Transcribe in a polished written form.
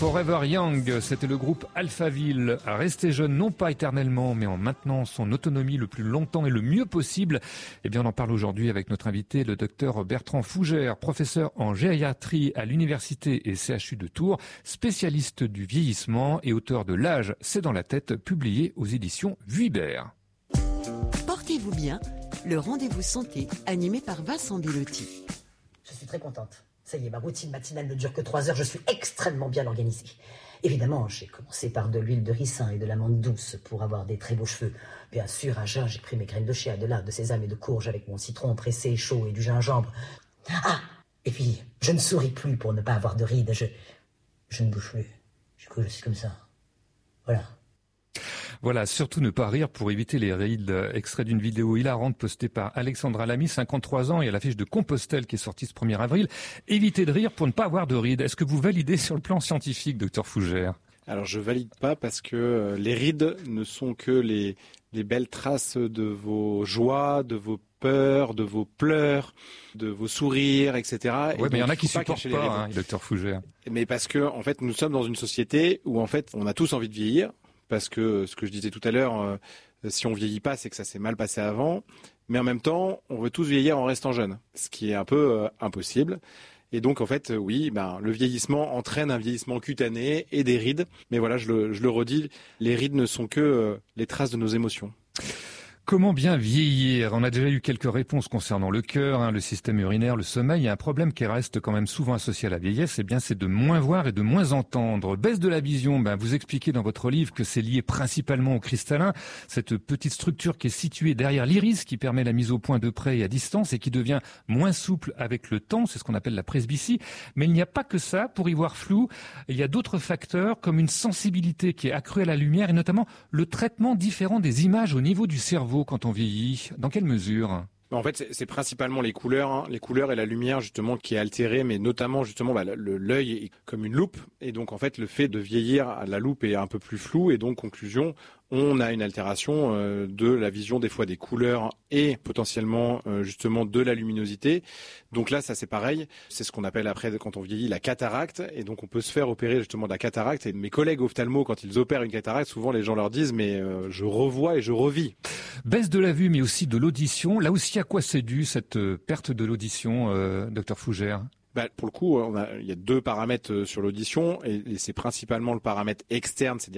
Forever Young, c'était le groupe Alphaville, à rester jeune non pas éternellement, mais en maintenant son autonomie le plus longtemps et le mieux possible. Eh bien, on en parle aujourd'hui avec notre invité, le docteur Bertrand Fougère, professeur en gériatrie à l'université et CHU de Tours, spécialiste du vieillissement et auteur de L'âge, c'est dans la tête, publié aux éditions Vuibert. Portez-vous bien, le rendez-vous santé animé par Vincent Bellotti. Je suis très contente. Ça y est, ma routine matinale ne dure que 3 heures, je suis extrêmement bien organisée. Évidemment, j'ai commencé par de l'huile de ricin et de l'amande douce pour avoir des très beaux cheveux. Bien sûr, à jeun, j'ai pris mes graines de chia, de lard, de sésame et de courge avec mon citron pressé chaud et du gingembre. Ah! Et puis, je ne souris plus pour ne pas avoir de rides, je ne bouge plus. Du coup, je suis comme ça. Voilà. Voilà, surtout ne pas rire pour éviter les rides. Extrait d'une vidéo hilarante postée par Alexandra Lamy, 53 ans, et à l'affiche de Compostelle qui est sortie ce 1er avril. Évitez de rire pour ne pas avoir de rides. Est-ce que vous validez sur le plan scientifique, docteur Fougère ? Alors je valide pas parce que les rides ne sont que les belles traces de vos joies, de vos peurs, de vos pleurs, de vos sourires, etc. Oui, mais il y en a qui supportent pas, docteur Fougère. Mais parce que en fait, nous sommes dans une société où en fait, on a tous envie de vieillir. Parce que ce que je disais tout à l'heure, si on vieillit pas, c'est que ça s'est mal passé avant. Mais en même temps, on veut tous vieillir en restant jeunes, ce qui est un peu impossible. Et donc, en fait, oui, le vieillissement entraîne un vieillissement cutané et des rides. Mais voilà, je le redis, les rides ne sont que les traces de nos émotions. Comment bien vieillir ? On a déjà eu quelques réponses concernant le cœur, le système urinaire, le sommeil. Il y a un problème qui reste quand même souvent associé à la vieillesse, c'est de moins voir et de moins entendre. Baisse de la vision, vous expliquez dans votre livre que c'est lié principalement au cristallin, cette petite structure qui est située derrière l'iris, qui permet la mise au point de près et à distance et qui devient moins souple avec le temps, c'est ce qu'on appelle la presbytie. Mais il n'y a pas que ça, pour y voir flou, il y a d'autres facteurs comme une sensibilité qui est accrue à la lumière et notamment le traitement différent des images au niveau du cerveau quand on vieillit. Dans quelle mesure ? En fait, c'est principalement les couleurs et la lumière justement qui est altérée, mais notamment justement l'œil est comme une loupe, et donc en fait le fait de vieillir, la loupe est un peu plus floue, et donc conclusion, on a une altération de la vision des fois des couleurs et potentiellement justement de la luminosité. Donc là, ça c'est pareil, c'est ce qu'on appelle après quand on vieillit la cataracte, et donc on peut se faire opérer justement de la cataracte. Et mes collègues ophtalmos, quand ils opèrent une cataracte, souvent les gens leur disent mais je revois et je revis. Baisse de la vue, mais aussi de l'audition. Là aussi, à quoi c'est dû cette perte de l'audition, docteur Fougère ? Pour le coup, il y a 2 paramètres sur l'audition, et c'est principalement le paramètre externe, c'est-à-dire